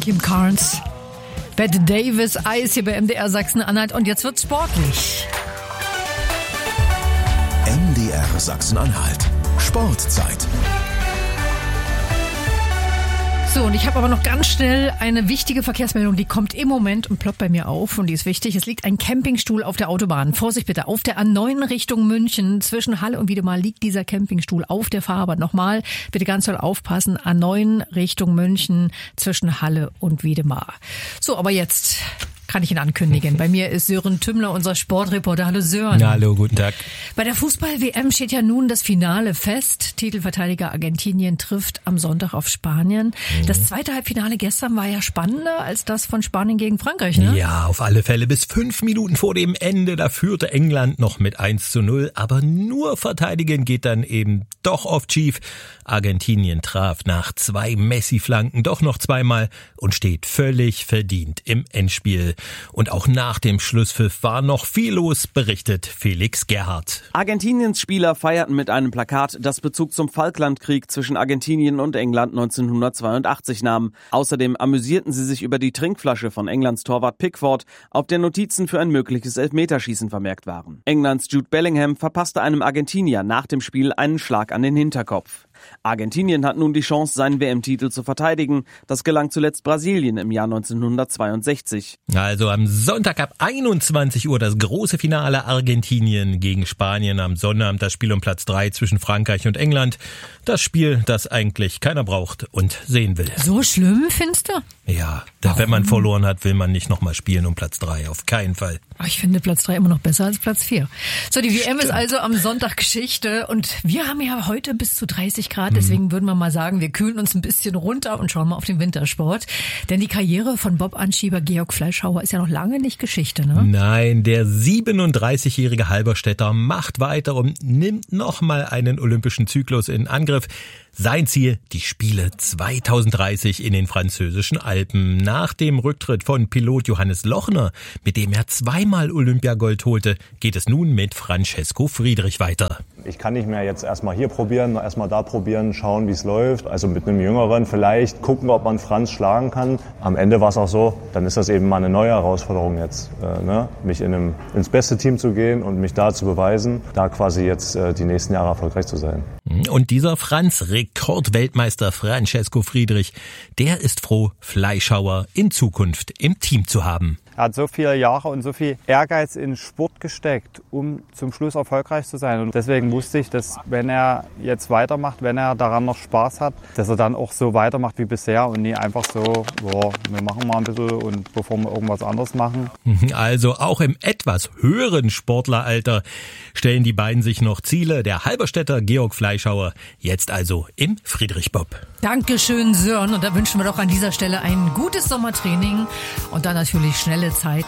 Kim Carnes, Bette Davis, Eis hier bei MDR Sachsen-Anhalt und jetzt wird's sportlich. MDR Sachsen-Anhalt. Sportzeit. So, und ich habe aber noch ganz schnell eine wichtige Verkehrsmeldung, die kommt im Moment und ploppt bei mir auf und die ist wichtig. Es liegt ein Campingstuhl auf der Autobahn. Vorsicht bitte, auf der A9 Richtung München zwischen Halle und Wiedemar liegt dieser Campingstuhl auf der Fahrbahn. Nochmal, bitte ganz doll aufpassen, A9 Richtung München zwischen Halle und Wiedemar. So, aber jetzt kann ich ihn ankündigen. Bei mir ist Sören Tümmler, unser Sportreporter. Hallo Sören. Ja, hallo, guten Tag. Bei der Fußball-WM steht ja nun das Finale fest. Titelverteidiger Argentinien trifft am Sonntag auf Spanien. Das zweite Halbfinale gestern war ja spannender als das von Spanien gegen Frankreich, ne? Ja, auf alle Fälle. Bis 5 Minuten vor dem Ende, da führte England noch mit 1:0. Aber nur verteidigen geht dann eben doch oft schief. Argentinien traf nach 2 Messi-Flanken doch noch zweimal und steht völlig verdient im Endspiel. Und auch nach dem Schlusspfiff war noch viel los, berichtet Felix Gerhardt. Argentiniens Spieler feierten mit einem Plakat, das Bezug zum Falklandkrieg zwischen Argentinien und England 1982 nahm. Außerdem amüsierten sie sich über die Trinkflasche von Englands Torwart Pickford, auf der Notizen für ein mögliches Elfmeterschießen vermerkt waren. Englands Jude Bellingham verpasste einem Argentinier nach dem Spiel einen Schlag an den Hinterkopf. Argentinien hat nun die Chance, seinen WM-Titel zu verteidigen. Das gelang zuletzt Brasilien im Jahr 1962. Also am Sonntag ab 21 Uhr das große Finale Argentinien gegen Spanien. Am Sonnabend das Spiel um Platz 3 zwischen Frankreich und England. Das Spiel, das eigentlich keiner braucht und sehen will. So schlimm, findest du? Ja, wenn man verloren hat, will man nicht nochmal spielen um Platz 3. Auf keinen Fall. Ich finde Platz 3 immer noch besser als Platz 4. So, die WM ist also am Sonntag Geschichte und wir haben ja heute bis zu 30 Grad, deswegen würden wir mal sagen, wir kühlen uns ein bisschen runter und schauen mal auf den Wintersport. Denn die Karriere von Bob-Anschieber Georg Fleischhauer ist ja noch lange nicht Geschichte, ne? Nein, der 37-jährige Halberstädter macht weiter und nimmt nochmal einen olympischen Zyklus in Angriff. Sein Ziel, die Spiele 2030 in den französischen Alpen. Nach dem Rücktritt von Pilot Johannes Lochner, mit dem er zweimal Olympiagold holte, geht es nun mit Francesco Friedrich weiter. Ich kann nicht mehr jetzt erstmal hier probieren, erstmal da probieren, schauen, wie es läuft. Also mit einem Jüngeren vielleicht gucken, ob man Franz schlagen kann. Am Ende war es auch so, dann ist das eben mal eine neue Herausforderung jetzt, mich ins beste Team zu gehen und mich da zu beweisen, da quasi jetzt die nächsten Jahre erfolgreich zu sein. Und dieser Rekordweltmeister Francesco Friedrich, der ist froh, Fleischhauer in Zukunft im Team zu haben. Er hat so viele Jahre und so viel Ehrgeiz in Sport gesteckt, um zum Schluss erfolgreich zu sein. Und deswegen wusste ich, dass wenn er jetzt weitermacht, wenn er daran noch Spaß hat, dass er dann auch so weitermacht wie bisher und nie einfach so, wir machen mal ein bisschen und bevor wir irgendwas anderes machen. Also auch im etwas höheren Sportleralter stellen die beiden sich noch Ziele. Der Halberstädter Georg Fleischhauer jetzt also im Friedrich-Bob. Dankeschön, Sören. Und da wünschen wir doch an dieser Stelle ein gutes Sommertraining und dann natürlich schnelle Zeit